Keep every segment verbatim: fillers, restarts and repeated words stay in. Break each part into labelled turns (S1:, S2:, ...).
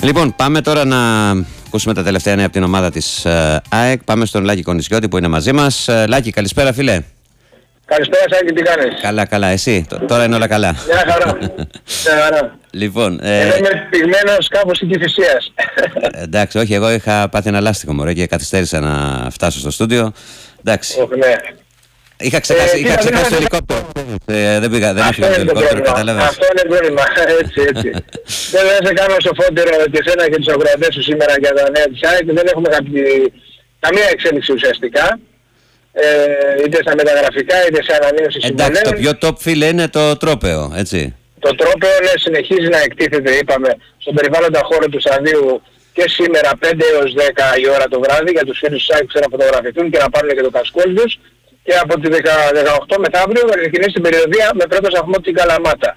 S1: Λοιπόν, πάμε τώρα να ακούσουμε τα τελευταία νέα από την ομάδα της ε, ΑΕΚ. Πάμε στον Λάκη Κονισιώτη που είναι μαζί μας. Ε, Λάκη, καλησπέρα φίλε.
S2: Καλησπέρα Σάκη, τι κάνεις?
S1: Καλά, καλά, εσύ. Τώρα είναι όλα καλά.
S2: Μια χαρά. Μια χαρά.
S1: Λοιπόν, ε...
S2: Εγώ είμαι πυγμένος κάπως εκεί θυσίας.
S1: Ε, εντάξει, όχι, εγώ είχα πάθει ένα λάστιχο μωρέ και καθυστέρησα να φτάσω στο στούντιο. Εντάξει.
S2: Όχι, ναι.
S1: Είχα ξεχάσει,
S2: Ε,
S1: είχα
S2: κοίτα,
S1: ξεχάσει το
S2: δεν-
S1: ελικόπτερο. Ε, δεν πήγα, δεν
S2: Αυτό
S1: έφυγα το
S2: είναι το
S1: ελικόπτερο,
S2: πρόβλημα.
S1: κατάλαβες.
S2: Αυτό είναι το πρόβλημα. Έτσι, έτσι. Δεν θα σε κάνω σοφότερο και εσένα και τους ακροατές σου σήμερα για τα νέα της ΑΕΚ. Δεν έχουμε κάποιο- καμία εξέλιξη ουσιαστικά. Ε, είτε στα μεταγραφικά είτε σε ανανέωση
S1: Εντάξει, το
S2: συμβολέων.
S1: πιο top φίλε είναι το τρόπαιο, έτσι.
S2: Το τρόπαιο ναι, συνεχίζει να εκτίθεται, είπαμε, στον περιβάλλοντα χώρο του σταδίου και σήμερα πέντε έως δέκα η ώρα το βράδυ για τους φίλους της ΑΕΚ να φωτογραφηθούν και να πάρουν και το κασκόλ τους. Και από τη δεκαοκτώ μεθαύριο θα ξεκινήσει την περιοδία με πρώτο σταθμό την Καλαμάτα.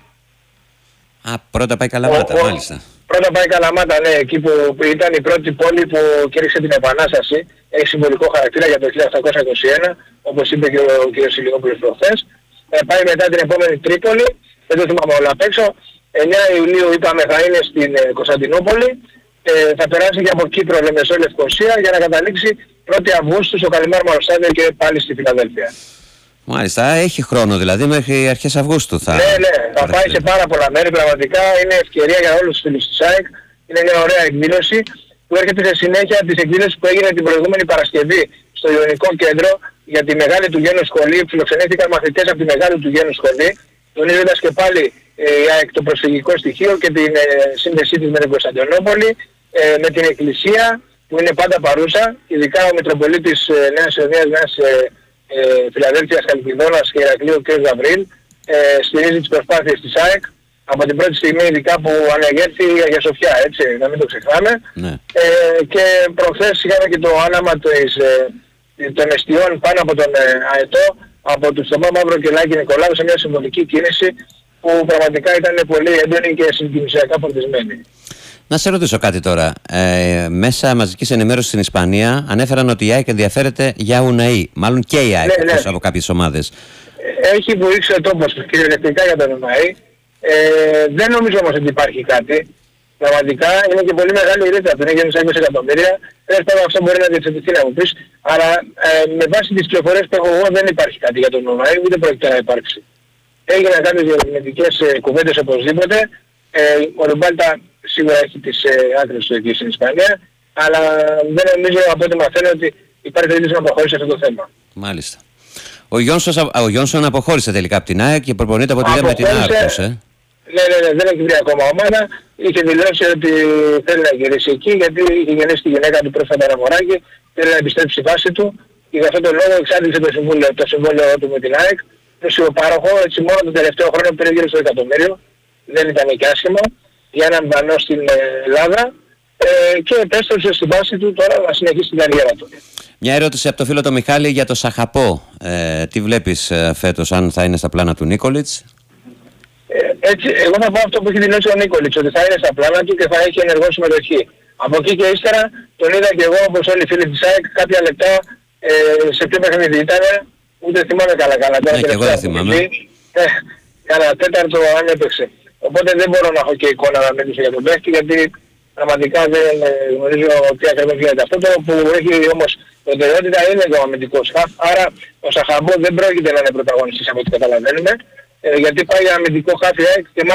S1: Α, πρώτα πάει Καλαμάτα,
S2: Ο- ο-
S1: μάλιστα.
S2: Πρώτα πάει Καλαμάτα, ναι, εκεί που που ήταν η πρώτη πόλη που κήρυξε την Επανάσταση. Έχει συμβολικό χαρακτήρα για το χίλια οκτακόσια είκοσι ένα, όπως είπε και ο κ. Σιλιγόπουλος προχθές. Ε, πάει μετά την επόμενη Τρίπολη, δεν το θυμάμαι όλα απ' έξω. εννέα Ιουλίου είπαμε θα είναι στην ε, Κωνσταντινούπολη. Ε, θα περάσει και από Κύπρο, Λεμεσό, Λευκοσία για να καταλήξει πρώτη Αυγούστου στο Καλιμάρ Μαροσάδιο και πάλι στη Φιλαδέλφια.
S1: Μάλιστα, έχει χρόνο δηλαδή μέχρι αρχές Αυγούστου θα...
S2: Ναι, ναι, θα πάει σε πάρα πολλά μέρη. Πραγματικά είναι ευκαιρία για όλους τους φίλους της ΑΕΚ. Είναι μια ωραία εκδήλωση που έρχεται σε συνέχεια της εκδήλωσης που έγινε την προηγούμενη Παρασκευή στο Ιωνικό Κέντρο για τη Μεγάλη του Γένου Σχολή. Φιλοξενήθηκαν μαθητές από τη Μεγάλη του Γένου Σχολή, τονίζοντας και πάλι ε, η ΑΕΚ το προσφυγικό στοιχείο και την ε, σύνδεσή της με την Κωνσταντινούπολη, ε, με την Εκκλησία που είναι πάντα παρούσα, ειδικά ο Μητροπολίτης ε, Νέας Ιωνίας, Νέας ε, ε, Φιλαδέλφειας, Χαλκιδόνας και Ηρακλείου κ. Γαβρίλ, ε, στηρίζει τις προσπάθειες της ΑΕΚ από την πρώτη στιγμή ειδικά που ανεγέρθη η Αγία Σοφιά, έτσι, να μην το ξεχνάμε.
S1: Ναι.
S2: Ε, και προχθές είχαμε και το άναμα της, ε, των εστιών πάνω από τον ε, αετό, από τον Θωμά Μαύρο και Λάκη Νικολάου σε μια συμβολική κίνηση που πραγματικά ήταν πολύ έντονη και συγκινησιακά φορτισμένη.
S1: Να σε ρωτήσω κάτι τώρα. Ε, μέσα μαζικής ενημέρωσης στην Ισπανία ανέφεραν ότι η ΑΕΚ ενδιαφέρεται για Ουναή. Μάλλον και η ΑΕΚ
S2: Ναι, ναι.
S1: εκτός από κάποιες ομάδες.
S2: Έχει βοήξει ο τόπος κυριολεκτικά για τον ΟΝΑΗ. Ε, δεν νομίζω όμως ότι υπάρχει κάτι. Πραγματικά είναι και πολύ μεγάλη η ρήτρα του. Είναι γύρω στα είκοσι εκατομμύρια. Τέλος πάντων αυτό μπορεί να διεξαρτηθεί να μου πεις. Αλλά ε, με βάση τις πληροφορίες που έχω εγώ δεν υπάρχει κάτι για τον ΟΝΑΗ, ούτε πρόκειται να υπάρξει. Έγιναν κάποιες διαδικαστικές ε, κουβέντες οπωσδήποτε. Ε, ο Ριμπάλτα σίγουρα έχει τις ε, άκρες του εκεί στην Ισπανία. Αλλά δεν νομίζω από ό,τι μαθαίνω ότι υπάρχει περίπτωση να προχωρήσει αυτό το θέμα.
S1: Μάλιστα. Ο Γιόνσον, ο Γιόνσον αποχώρησε τελικά από την ΑΕΚ και προπονείται από τη Λέα με την
S2: Αποχώρησε.
S1: Άρκος. Ε.
S2: Ναι, ναι, ναι, δεν έχει βρει ακόμα ομάδα. Είχε δηλώσει ότι θέλει να γυρίσει εκεί γιατί είχε γεννήσει τη γυναίκα του πρόσφατα ένα μωράκι. Θέλει να επιστρέψει στη βάση του. Και γι' αυτόν τον λόγο εξάντλησε το συμβόλαιο, το συμβόλαιο του με την ΑΕΚ. Νοσιοπάροχο, έτσι μόνο τον τελευταίο χρόνο πήρε γύρω στο εκατομμύριο. Δεν ήταν και άσχημο. Για έναν δανό στην ε, Ελλάδα. Ε, και επέστρεψε στη βάση του τώρα να συνεχίσει την καριέρα του.
S1: Μια ερώτηση από το φίλο το Μιχάλη για το Σαχαπό. Ε, τι βλέπεις ε, φέτος, αν θα είναι στα πλάνα του Νίκολιτς?
S2: Ε, έτσι, εγώ θα πω αυτό που έχει δηλώσει ο Νίκολιτς, ότι θα είναι στα πλάνα του και θα έχει ενεργό συμμετοχή. Από εκεί και ύστερα τον είδα και εγώ όπως όλοι οι φίλοι της ΑΕΚ κάποια λεπτά ε, σε ποιο παιχνίδι ήταν, ούτε θυμάμαι καλά καλά.
S1: Ναι, και εγώ δεν θυμάμαι.
S2: Ε, κάνα τέταρτο αν έπαιξε. Οπότε δεν μπορώ να έχω και εικόνα να μιλήσω για τον παίχτη γιατί πραγματικά δεν ε, γνωρίζω τι ακριβώς γίνεται. Αυτό το που έχει όμως προτεραιότητα είναι το αμυντικό χαφ, άρα ο Σαχαμπό δεν πρόκειται να είναι πρωταγωνιστής από ό,τι καταλαβαίνουμε, ε, γιατί πάει αμυντικό χαφ η ΑΕΚ και